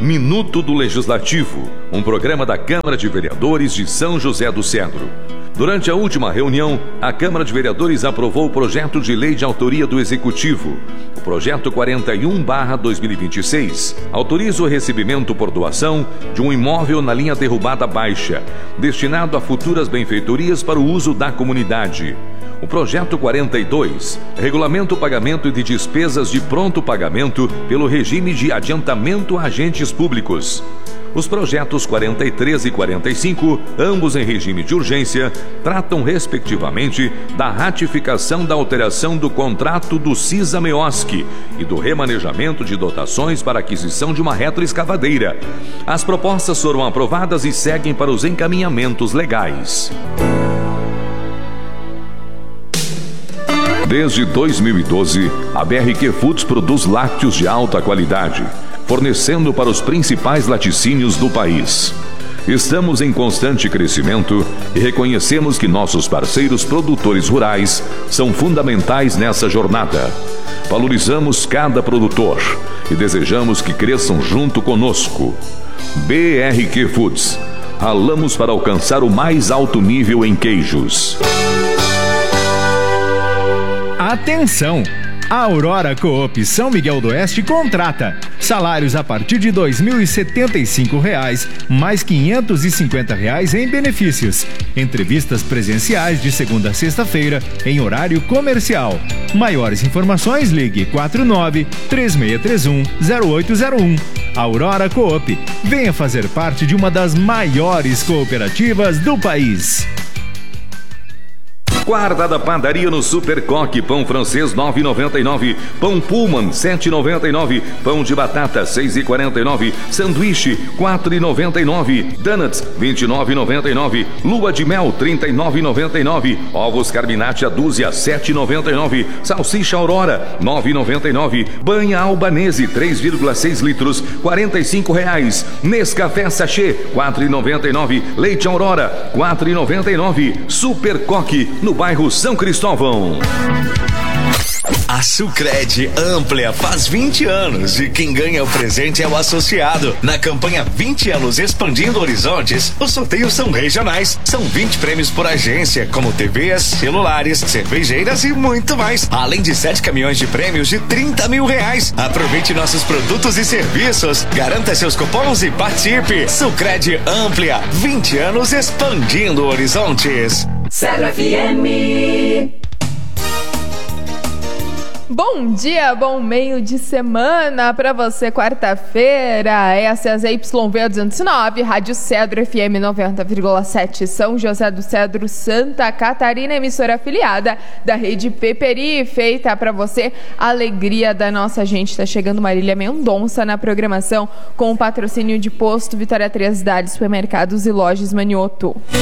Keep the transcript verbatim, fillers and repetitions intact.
Minuto do Legislativo, um programa da Câmara de Vereadores de São José do Cedro. Durante a última reunião, a Câmara de Vereadores aprovou o projeto de lei de autoria do Executivo. O projeto quarenta e um barra dois mil e vinte e seis autoriza o recebimento por doação de um imóvel na linha derrubada baixa, destinado a futuras benfeitorias para o uso da comunidade. O projeto quarenta e dois regulamenta o pagamento de despesas de pronto pagamento pelo regime de adiantamento a agentes públicos. Os projetos quarenta e três e quarenta e cinco, ambos em regime de urgência, tratam respectivamente da ratificação da alteração do contrato do CISA-MEOSC e do remanejamento de dotações para aquisição de uma retroescavadeira. As propostas foram aprovadas e seguem para os encaminhamentos legais. Desde dois mil e doze, a B R Q Foods produz lácteos de alta qualidade, fornecendo para os principais laticínios do país. Estamos em constante crescimento e reconhecemos que nossos parceiros produtores rurais são fundamentais nessa jornada. Valorizamos cada produtor e desejamos que cresçam junto conosco. B R Q Foods. Ralamos para alcançar o mais alto nível em queijos. Atenção! A Aurora Coop São Miguel do Oeste contrata. Salários a partir de dois mil e setenta e cinco reais, mais quinhentos e cinquenta reais em benefícios. Entrevistas presenciais de segunda a sexta-feira, em horário comercial. Maiores informações, ligue quatro nove, três seis três um, zero oito zero um. Aurora Coop. Venha fazer parte de uma das maiores cooperativas do país. Guarda da padaria no Super Coque, pão francês nove reais e noventa e nove centavos, pão Pullman sete reais e noventa e nove centavos, pão de batata seis reais e quarenta e nove centavos, sanduíche quatro reais e noventa e nove centavos, donuts vinte e nove reais e noventa e nove centavos, lua de mel trinta e nove reais e noventa e nove centavos, ovos Carminati a dúzia sete reais e noventa e nove centavos, salsicha Aurora nove reais e noventa e nove centavos, banha Albanese três vírgula seis litros quarenta e cinco reais, Nescafé Sachê quatro reais e noventa e nove centavos, leite Aurora quatro reais e noventa e nove centavos, Super Coque no bairro São Cristóvão. A Sucred Amplia faz vinte anos e quem ganha o presente é o associado. Na campanha vinte anos Expandindo Horizontes, os sorteios são regionais. São vinte prêmios por agência, como T Vs, celulares, cervejeiras e muito mais. Além de sete caminhões de prêmios de trinta mil reais. Aproveite nossos produtos e serviços. Garanta seus cupons e participe. Sucred Amplia, vinte anos Expandindo Horizontes. Cedro F M. Bom dia, bom meio de semana para você, quarta-feira. Essa é a Z Y V duzentos e nove, Rádio Cedro F M noventa vírgula sete, São José do Cedro, Santa Catarina, emissora afiliada da Rede Peperi, feita para você. A alegria da nossa gente. Está chegando Marília Mendonça na programação com o patrocínio de Posto Vitória três, Dali Supermercados e Lojas Manioto.